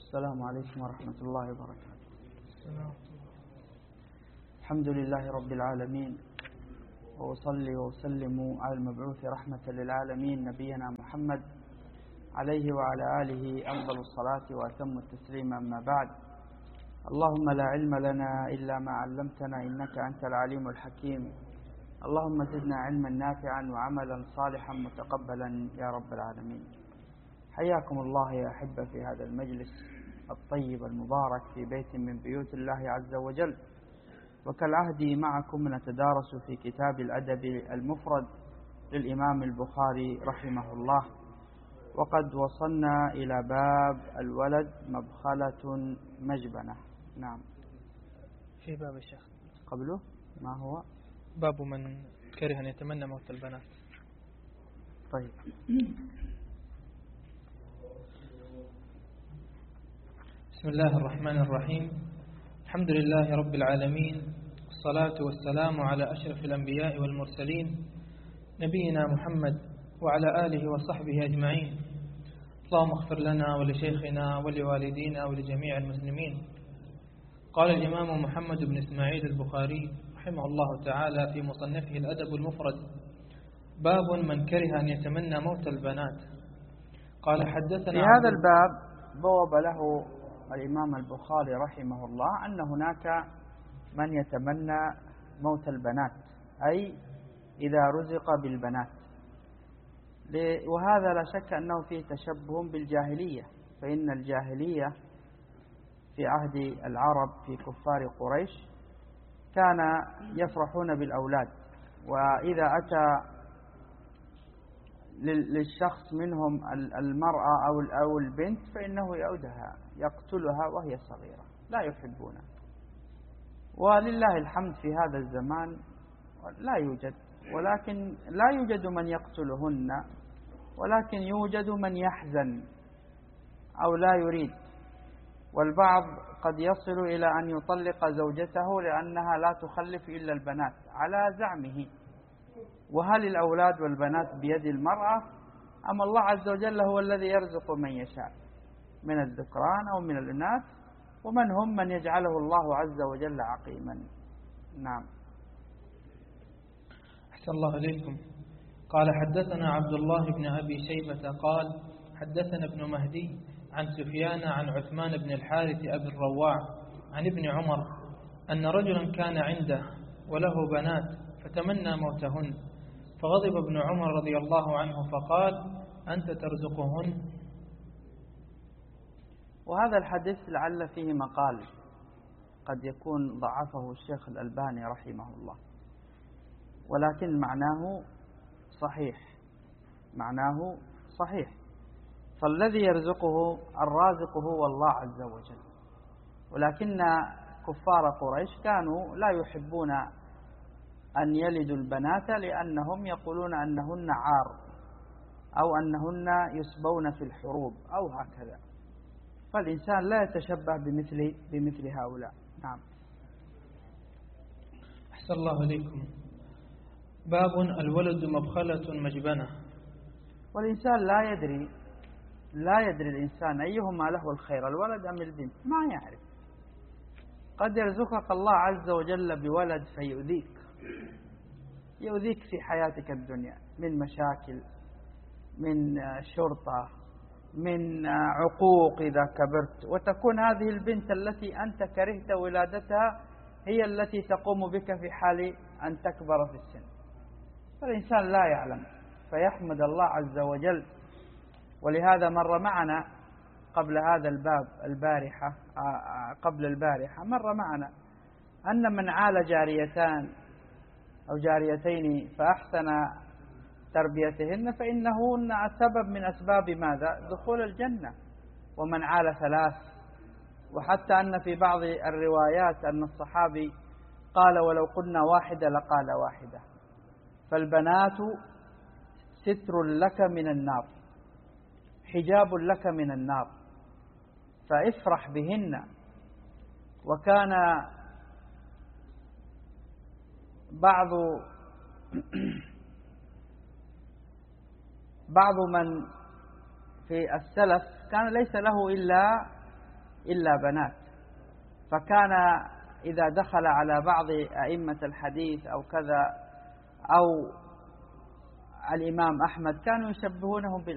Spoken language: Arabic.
السلام عليكم ورحمة الله وبركاته. الحمد لله رب العالمين، وأصلي وأسلم على المبعوث رحمة للعالمين نبينا محمد عليه وعلى آله أفضل الصلاة وأتم التسليم. أما بعد، اللهم لا علم لنا إلا ما علمتنا إنك أنت العليم الحكيم. اللهم زدنا علما نافعا وعملا صالحا متقبلا يا رب العالمين. حياكم الله يا أحبة في هذا المجلس الطيب المبارك في بيت من بيوت الله عز وجل، وكالعهد معكم نتدارس في كتاب الأدب المفرد للإمام البخاري رحمه الله، وقد وصلنا إلى باب الولد مبخلة مجبنة. نعم، في باب الشيخ قبله ما هو؟ باب من كره أن يتمنى موت البنات. طيب، بسم الله الرحمن الرحيم. الحمد لله رب العالمين، والصلاة والسلام على أشرف الأنبياء والمرسلين نبينا محمد وعلى آله وصحبه أجمعين. اللهم اغفر لنا ولشيخنا ولوالدينا ولجميع المسلمين. قال الإمام محمد بن إسماعيل البخاري رحمه الله تعالى في مصنفه الأدب المفرد: باب من كره أن يتمنى موت البنات. قال حدثنا في هذا الباب بوب له الإمام البخاري رحمه الله أن هناك من يتمنى موت البنات، أي إذا رزق بالبنات، وهذا لا شك أنه فيه تشبه بالجاهلية، فإن الجاهلية في عهد العرب في كفار قريش كان يفرحون بالأولاد، وإذا أتى للشخص منهم المرأة أو البنت فإنه يعودها يقتلها وهي صغيرة، لا يحبونها. ولله الحمد في هذا الزمان لا يوجد، ولكن لا يوجد من يقتلهن، ولكن يوجد من يحزن أو لا يريد، والبعض قد يصل إلى أن يطلق زوجته لأنها لا تخلف إلا البنات على زعمه. وهل الأولاد والبنات بيد المرأة أم الله عز وجل هو الذي يرزق من يشاء من الذكران أو من الإناث، ومن هم من يجعله الله عز وجل عقيما. نعم. أحسن الله إليكم. قال حدثنا عبد الله بن أبي شيبة قال حدثنا ابن مهدي عن سفيان عن عثمان بن الحارث أبي الرواع عن ابن عمر أن رجلا كان عنده وله بنات فتمنى موتهن، فغضب ابن عمر رضي الله عنه فقال: أنت ترزقهن. وهذا الحديث لعل فيه مقال قد يكون ضعفه الشيخ الألباني رحمه الله، ولكن معناه صحيح. فالذي يرزقه الرازق هو الله عز وجل، ولكن كفار قريش كانوا لا يحبون أن يلدوا البنات لأنهم يقولون أنهن عار أو أنهن يسبون في الحروب أو هكذا، فالإنسان لا يتشبه بمثل هؤلاء. نعم. أحسن الله إليكم. باب الولد مبخلة مجبنة. والإنسان لا يدري الإنسان أيهما له الخير، الولد أم البنت، ما يعرف. قد يرزقك الله عز وجل بولد يؤذيك في حياتك الدنيا من مشاكل، من شرطة، من عقوق إذا كبرت، وتكون هذه البنت التي أنت كرهت ولادتها هي التي تقوم بك في حال أن تكبر في السن. فالإنسان لا يعلم فيحمد الله عز وجل. ولهذا مر معنا قبل هذا الباب قبل البارحة مر معنا أن من عال جاريتان أو جاريتين فأحسن تربيتهن فإنهن سبب من أسباب ماذا؟ دخول الجنة. ومن عال 3، وحتى أن في بعض الروايات أن الصحابي قال: ولو قلنا 1 لقال 1. فالبنات ستر لك من النار، حجاب لك من النار، فافرح بهن. وكان بعض من في السلف كان ليس له إلا إلا بنات. فكان إذا دخل على بعض أئمة الحديث أو كذا أو الإمام أحمد كانوا يشبهونهم